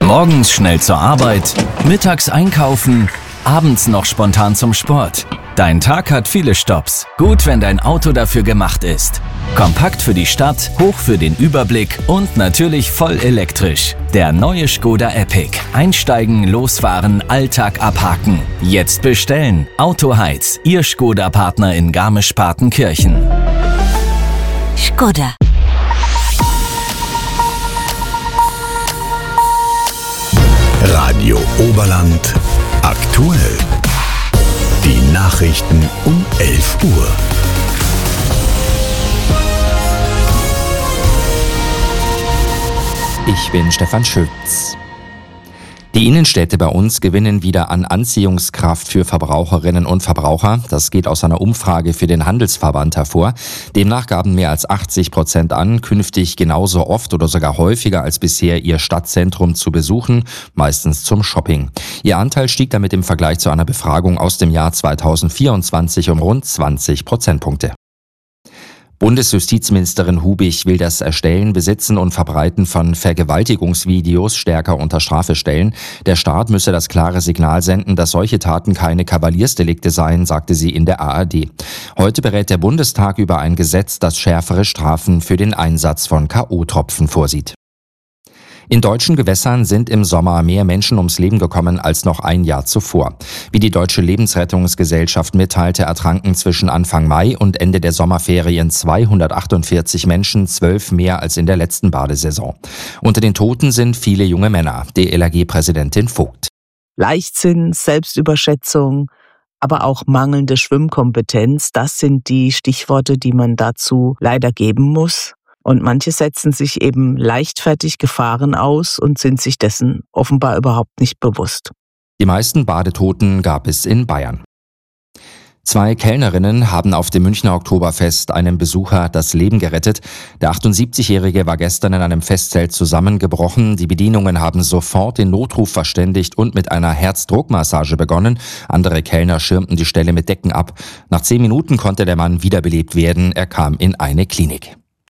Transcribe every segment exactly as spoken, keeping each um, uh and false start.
Morgens schnell zur Arbeit, mittags einkaufen, abends noch spontan zum Sport. Dein Tag hat viele Stopps. Gut, wenn dein Auto dafür gemacht ist. Kompakt für die Stadt, hoch für den Überblick und natürlich voll elektrisch. Der neue Škoda Epic. Einsteigen, losfahren, Alltag abhaken. Jetzt bestellen. Autoheiz, Ihr Škoda-Partner in Garmisch-Partenkirchen. Škoda. Radio Oberland aktuell. Die Nachrichten um elf Uhr. Ich bin Stefan Schütz. Die Innenstädte bei uns gewinnen wieder an Anziehungskraft für Verbraucherinnen und Verbraucher. Das geht aus einer Umfrage für den Handelsverband hervor. Demnach gaben mehr als achtzig Prozent an, künftig genauso oft oder sogar häufiger als bisher ihr Stadtzentrum zu besuchen, meistens zum Shopping. Ihr Anteil stieg damit im Vergleich zu einer Befragung aus dem Jahr zweitausendvierundzwanzig um rund zwanzig Prozentpunkte. Bundesjustizministerin Hubig will das Erstellen, Besitzen und Verbreiten von Vergewaltigungsvideos stärker unter Strafe stellen. Der Staat müsse das klare Signal senden, dass solche Taten keine Kavaliersdelikte seien, sagte sie in der A R D. Heute berät der Bundestag über ein Gesetz, das schärfere Strafen für den Einsatz von K O-Tropfen vorsieht. In deutschen Gewässern sind im Sommer mehr Menschen ums Leben gekommen als noch ein Jahr zuvor. Wie die Deutsche Lebensrettungsgesellschaft mitteilte, ertranken zwischen Anfang Mai und Ende der Sommerferien zweihundertachtundvierzig Menschen, zwölf mehr als in der letzten Badesaison. Unter den Toten sind viele junge Männer, D L R G-Präsidentin Vogt. Leichtsinn, Selbstüberschätzung, aber auch mangelnde Schwimmkompetenz, das sind die Stichworte, die man dazu leider geben muss. Und manche setzen sich eben leichtfertig Gefahren aus und sind sich dessen offenbar überhaupt nicht bewusst. Die meisten Badetoten gab es in Bayern. Zwei Kellnerinnen haben auf dem Münchner Oktoberfest einem Besucher das Leben gerettet. Der achtundsiebzigjährige war gestern in einem Festzelt zusammengebrochen. Die Bedienungen haben sofort den Notruf verständigt und mit einer Herzdruckmassage begonnen. Andere Kellner schirmten die Stelle mit Decken ab. Nach zehn Minuten konnte der Mann wiederbelebt werden. Er kam in eine Klinik.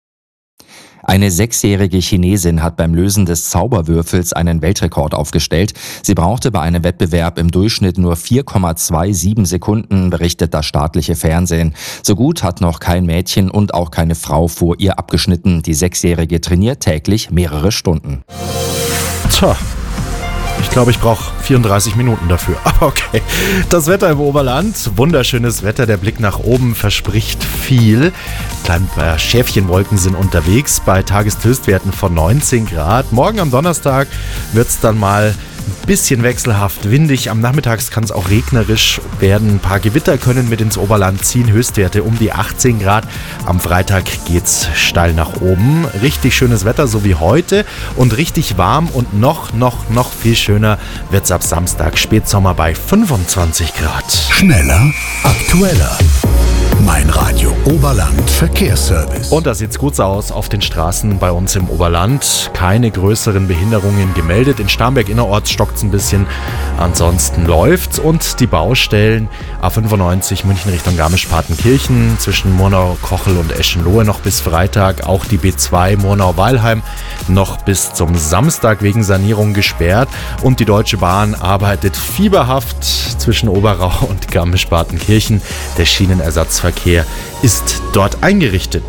Eine sechsjährige Chinesin hat beim Lösen des Zauberwürfels einen Weltrekord aufgestellt. Sie brauchte bei einem Wettbewerb im Durchschnitt nur vier Komma siebenundzwanzig Sekunden, berichtet das staatliche Fernsehen. So gut hat noch kein Mädchen und auch keine Frau vor ihr abgeschnitten. Die Sechsjährige trainiert täglich mehrere Stunden. Tja. Ich glaube, ich brauche vierunddreißig Minuten dafür. Aber okay. Das Wetter im Oberland. Wunderschönes Wetter. Der Blick nach oben verspricht viel. Kleine äh, Schäfchenwolken sind unterwegs bei Tageshöchstwerten von neunzehn Grad. Morgen am Donnerstag wird es dann mal ein bisschen wechselhaft windig. Am Nachmittag kann es auch regnerisch werden. Ein paar Gewitter können mit ins Oberland ziehen. Höchstwerte um die achtzehn Grad. Am Freitag geht's steil nach oben. Richtig schönes Wetter, so wie heute. Und richtig warm und noch, noch, noch viel schöner wird's ab Samstag. Spätsommer bei fünfundzwanzig Grad. Schneller, aktueller. Mein Radio Oberland Verkehrsservice. Und da sieht's gut aus auf den Straßen bei uns im Oberland. Keine größeren Behinderungen gemeldet. In Starnberg innerorts stockt's ein bisschen. Ansonsten läuft's. Und die Baustellen A fünfundneunzig München Richtung Garmisch-Partenkirchen zwischen Murnau-Kochel und Eschenlohe noch bis Freitag. Auch die B zwei Murnau-Weilheim noch bis zum Samstag wegen Sanierung gesperrt. Und die Deutsche Bahn arbeitet fieberhaft zwischen Oberau und Garmisch-Partenkirchen. Der Schienenersatzverkehr ist dort eingerichtet.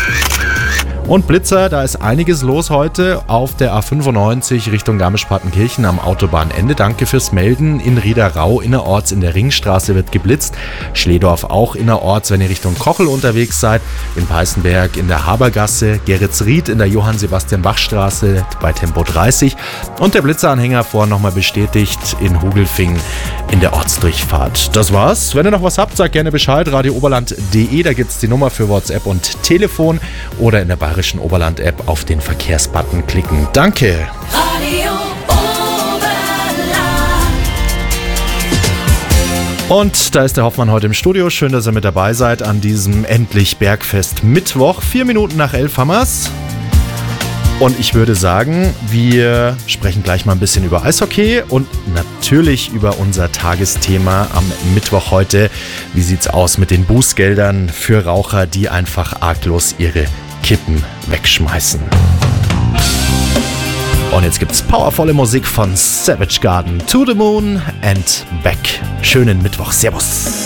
Und Blitzer, da ist einiges los heute auf der A fünfundneunzig Richtung Garmisch-Partenkirchen am Autobahnende. Danke fürs Melden. In Riederau innerorts in der Ringstraße wird geblitzt. Schledorf auch innerorts, wenn ihr Richtung Kochel unterwegs seid. In Peißenberg in der Habergasse. Geretsried in der Johann-Sebastian-Bach-Straße bei Tempo dreißig. Und der Blitzeranhänger vorhin nochmal bestätigt in Hugelfing in der Ortsdurchfahrt. Das war's. Wenn ihr noch was habt, sagt gerne Bescheid. radio oberland punkt de, da gibt's die Nummer für WhatsApp und Telefon. Oder in der Bayerischen Oberland-App auf den Verkehrsbutton klicken. Danke! Radio Oberland. Und da ist der Hoffmann heute im Studio. Schön, dass ihr mit dabei seid an diesem endlich Bergfest Mittwoch. Vier Minuten nach elf haben wir's. Und ich würde sagen, wir sprechen gleich mal ein bisschen über Eishockey und natürlich über unser Tagesthema am Mittwoch heute. Wie sieht's aus mit den Bußgeldern für Raucher, die einfach arglos ihre Kippen wegschmeißen? Und jetzt gibt's powervolle Musik von Savage Garden, To the Moon and Back. Schönen Mittwoch. Servus.